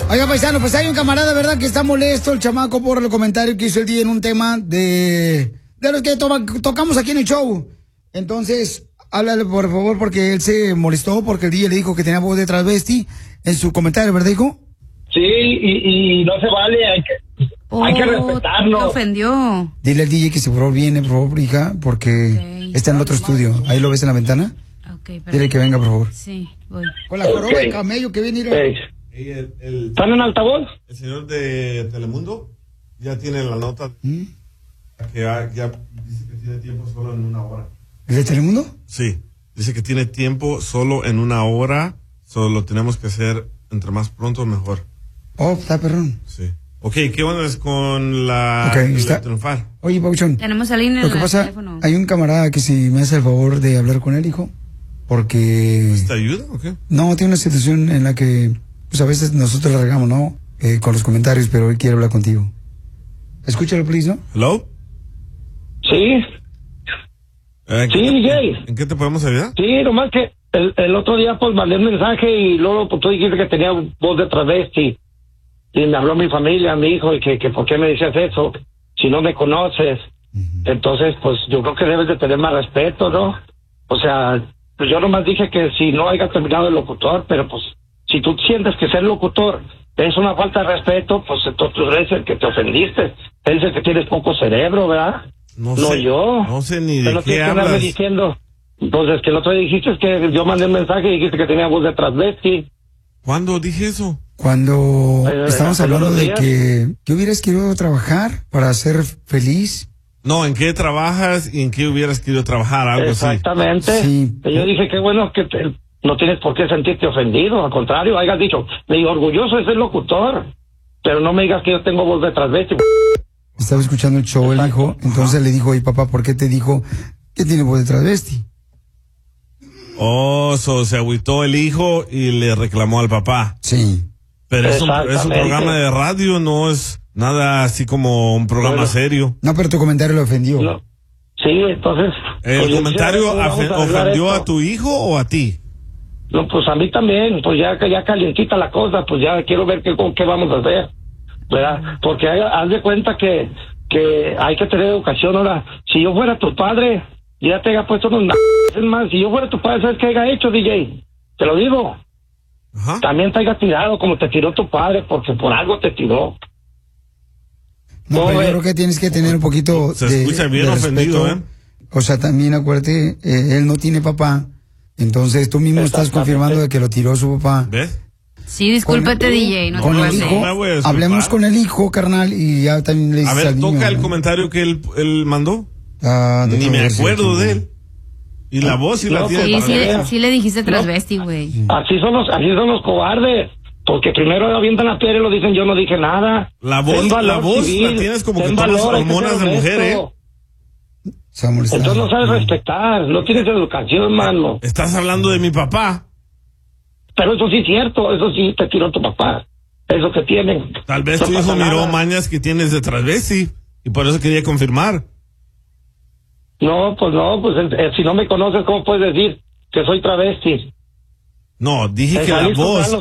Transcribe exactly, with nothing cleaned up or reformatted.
Oiga, paisano, pues hay un camarada, ¿verdad?, que está molesto, el chamaco, por el comentario que hizo el día en un tema de, de los que to tocamos aquí en el show. Entonces, háblale, por favor, porque él se molestó porque el día le dijo que tenía voz de travesti en su comentario, ¿verdad, hijo? Sí, y, y no se vale, hay que, oh, hay que respetarlo. Te ofendió. Dile al D J que se por favor viene, por favor, hija, porque okay. está en el otro estudio. Ahí lo ves en la ventana. Okay, dile que venga, por favor. Sí, voy. Con la joroba okay. de camello que viene. Okay. El, el, ¿Están en altavoz? El señor de Telemundo ya tiene la nota ¿Mm? que ya, ya dice que tiene tiempo solo en una hora. ¿El de Telemundo? Sí, dice que tiene tiempo solo en una hora, solo lo tenemos que hacer entre más pronto mejor. Oh, está perrón. Sí. Ok, ¿qué onda es con la, okay, la está. triunfar? Oye, Pauchón. Tenemos a línea en el pasa, teléfono. Hay un camarada que si me hace el favor de hablar con él, hijo, porque... ¿Te ayuda o qué? No, tiene una situación en la que... Pues a veces nosotros la regamos, ¿no? Eh, con los comentarios, pero él quiere hablar contigo. Escúchalo, please, ¿no? ¿Hello? Sí. Eh, sí, D Jay. ¿En qué te podemos ayudar? Sí, nomás que el, el otro día pues mandé un mensaje y luego pues, tú dijiste que tenía voz de travesti. Y me habló mi familia, mi hijo, y que, que por qué me decías eso, si no me conoces. Uh-huh. Entonces, pues yo creo que debes de tener más respeto, ¿no? O sea, pues yo nomás dije que si no haya terminado el locutor, pero pues... Si tú sientes que ser locutor es una falta de respeto, pues entonces tú eres el que te ofendiste. Eres el que tienes poco cerebro, ¿verdad? No, no sé, yo. No sé ni de Pero qué hablas. Me diciendo. Entonces, que el otro día dijiste que yo mandé un mensaje y dijiste que tenía voz de travesti. ¿Cuándo dije eso? Cuando eh, estamos hablando de días. que, que hubieras querido trabajar para ser feliz. No, ¿en qué trabajas y en qué hubieras querido trabajar? Algo Exactamente. así. Sí. Y yo dije, qué bueno que... Te, no tienes por qué sentirte ofendido, al contrario, hayas dicho, me digo, orgulloso de ser locutor, pero no me digas que yo tengo voz de travesti. Estaba escuchando el show el hijo, entonces Ajá. le dijo, oye papá, ¿por qué te dijo que tiene voz de travesti? Oh, so, se agüitó el hijo y le reclamó al papá. Sí. Pero es un, es un programa de radio, no es nada así como un programa bueno, serio. No, pero tu comentario lo ofendió. No. Sí, entonces... ¿El pues, comentario ofendió a tu hijo o a ti? No, pues a mí también, pues ya ya calientita la cosa, pues ya quiero ver qué, con qué vamos a hacer, ¿verdad? Porque hay, haz de cuenta que, que hay que tener educación. Ahora, si yo fuera tu padre, ya te haya puesto unos es más, si yo fuera tu padre, ¿sabes qué haya hecho, D J? Te lo digo. Ajá. También te haya tirado como te tiró tu padre, porque por algo te tiró. No, pero yo creo que tienes que tener un poquito Se de, escucha bien de ofendido, respeto. ¿eh? O sea, también acuérdate, eh, él no tiene papá. Entonces tú mismo estás confirmando de que lo tiró su papá. ¿Ves? Sí, discúlpate, D J. No con te el hijo, no hablemos con el hijo, carnal, y ya también le dices A ver, al toca niño, el ¿no? comentario que él, él mandó. Ah, Ni me acuerdo sí, de él. Y la voz y no, la tiene. Sí, sí, le, sí le dijiste transvesti, güey. No. Así son los, así son los cobardes. Porque primero avientan la piedra y lo dicen, yo no dije nada. La voz, la voz civil, la tienes como que tomas hormonas de mujer, ¿eh? Entonces no sabes respetar, no tienes educación, mano. Estás hablando de mi papá. Pero eso sí es cierto, eso sí te tiró tu papá. Eso que tienen. Tal vez no tu hijo miró nada. mañas que tienes de travesti y por eso quería confirmar. No, pues no, pues eh, si no me conoces, ¿cómo puedes decir que soy travesti? No, dije que la voz,